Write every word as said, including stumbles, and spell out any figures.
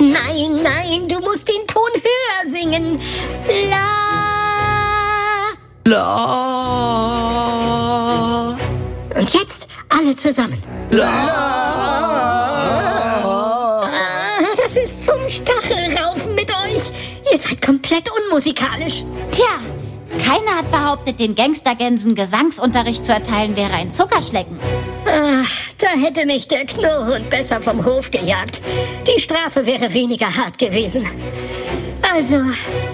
Nein, nein, du musst den Ton höher singen. La. La. Und jetzt alle zusammen. La. Ah, das ist zum Stachelraufen mit euch. Ihr seid komplett unmusikalisch. Tja, keiner hat behauptet, den Gangstergänsen Gesangsunterricht zu erteilen wäre ein Zuckerschlecken. Ach, da hätte mich der Knurrhund besser vom Hof gejagt. Die Strafe wäre weniger hart gewesen. Also,